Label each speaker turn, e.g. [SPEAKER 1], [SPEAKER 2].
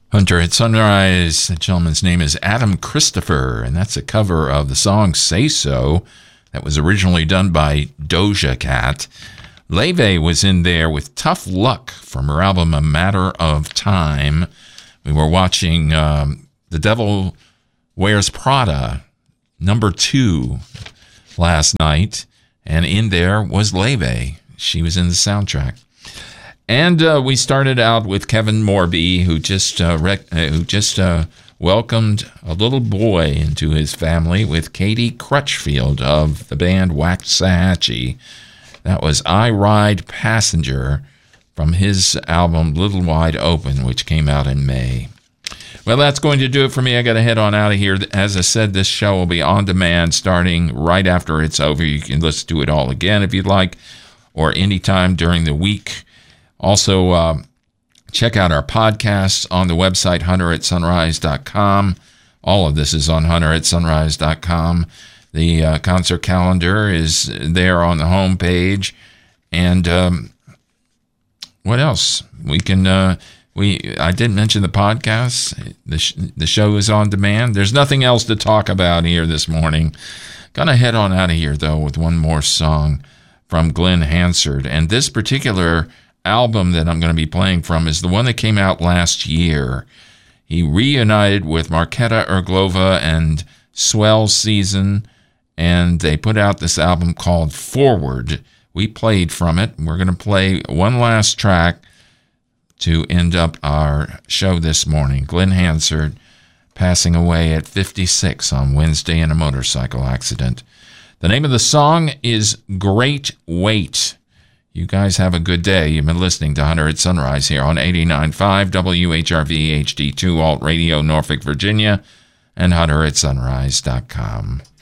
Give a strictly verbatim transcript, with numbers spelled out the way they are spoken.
[SPEAKER 1] Hunter at Sunrise. The gentleman's name is Adam Christopher, and that's a cover of the song Say So that was originally done by Doja Cat. Leve was in there with Tough Luck from her album A Matter of Time. We were watching um, The Devil Wears Prada, number two, last night, and in there was Leve. She was in the soundtrack. And uh, we started out with Kevin Morby, who just uh, rec- uh, who just uh, welcomed a little boy into his family with Katie Crutchfield of the band Waxahachie. That was I Ride Passenger from his album Little Wide Open, which came out in May. Well, that's going to do it for me. I got to head on out of here. As I said, this show will be on demand starting right after it's over. You can listen to it all again if you'd like, or anytime during the week. Also, uh, check out our podcasts on the website, hunter at sunrise dot com. All of this is on hunter at sunrise dot com. The uh, concert calendar is there on the homepage. And um, what else? We can... Uh, we I did mention the podcasts. The, sh- the show is on demand. There's nothing else to talk about here this morning. Gonna head on out of here, though, with one more song from Glenn Hansard. And this particular album that I'm going to be playing from is the one that came out last year. He reunited with Marketa Erglova and Swell Season, and they put out this album called Forward. We played from it. We're going to play one last track to end up our show this morning. Glenn Hansard passing away at fifty-six on Wednesday in a motorcycle accident. The name of the song is Great Weight. You guys have a good day. You've been listening to Hunter at Sunrise here on eighty-nine point five W H R V H D two Alt Radio, Norfolk, Virginia, and hunter at sunrise dot com.